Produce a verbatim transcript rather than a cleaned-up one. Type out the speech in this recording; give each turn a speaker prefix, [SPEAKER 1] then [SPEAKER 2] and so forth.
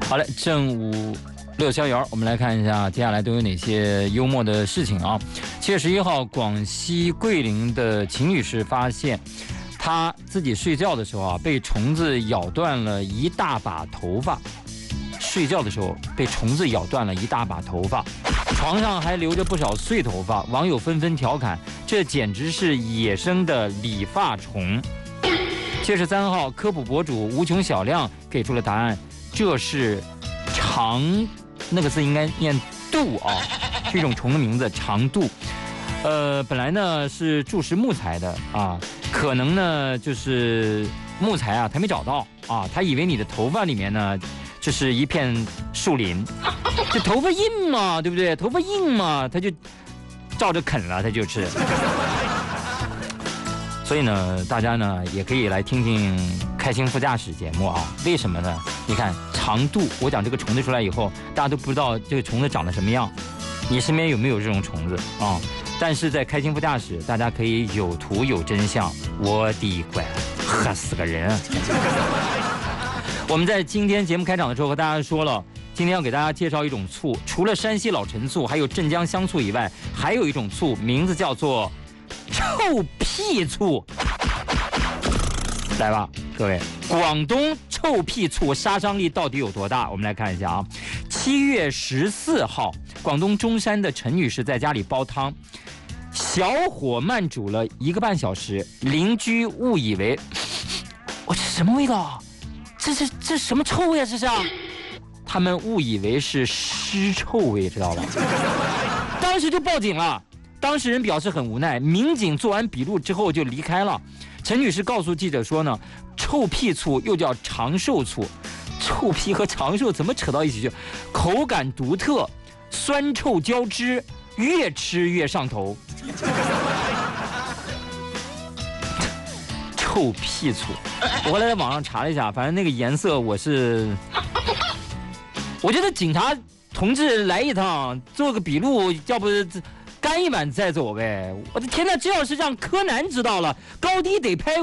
[SPEAKER 1] 好嘞，正午六逍遥，我们来看一下接下来都有哪些幽默的事情啊。七月十一号，广西桂林的秦女士发现，她自己睡觉的时候啊，被虫子咬断了一大把头发。睡觉的时候被虫子咬断了一大把头发，床上还留着不少碎头发，网友纷纷调侃，这简直是野生的理发虫。七月十三号，科普博主无穷小亮给出了答案，这是长，那个字应该念蠹啊，是一种虫的名字，长蠹。呃，本来呢是注食木材的啊，可能呢就是木材啊，他没找到啊，他以为你的头发里面呢就是一片树林，这头发硬嘛，对不对？头发硬嘛，他就照着啃了，他就是。所以呢，大家呢也可以来听听开心副驾驶节目啊。为什么呢？你看长蠹，我讲这个虫子出来以后，大家都不知道这个虫子长得什么样。你身边有没有这种虫子啊？但是在开心副驾驶，大家可以有图有真相。我的乖，吓死个人！我们在今天节目开场的时候和大家说了，今天要给大家介绍一种醋，除了山西老陈醋，还有镇江香醋以外，还有一种醋，名字叫做臭屁醋。来吧，各位，广东臭屁醋杀伤力到底有多大？我们来看一下啊。七月十四号，广东中山的陈女士在家里煲汤，小火慢煮了一个半小时，邻居误以为，我这什么味道？这这这什么臭味啊？这是啊？他们误以为是尸臭味，知道吧？当时就报警了。当事人表示很无奈，民警做完笔录之后就离开了。陈女士告诉记者说呢，臭屁醋又叫长寿醋，臭屁和长寿怎么扯到一起去？口感独特，酸臭交织，越吃越上头。臭屁醋，我后来在网上查了一下，反正那个颜色我是，我觉得警察同志来一趟做个笔录，要不干一晚再走呗。我的天哪，这要是让柯南知道了，高低得拍